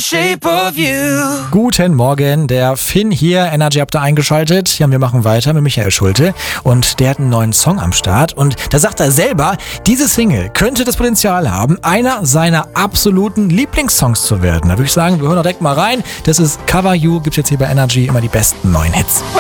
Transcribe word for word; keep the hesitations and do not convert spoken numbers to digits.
shape of you. Guten Morgen, der Finn hier, Energy habt ihr eingeschaltet. Ja, wir machen weiter mit Michael Schulte und der hat einen neuen Song am Start und da sagt er selber, diese Single könnte das Potenzial haben, einer seiner absoluten Lieblingssongs zu werden. Da würde ich sagen, wir hören doch direkt mal rein. Das ist Cover You, gibt's jetzt hier bei Energy immer die besten neuen Hits.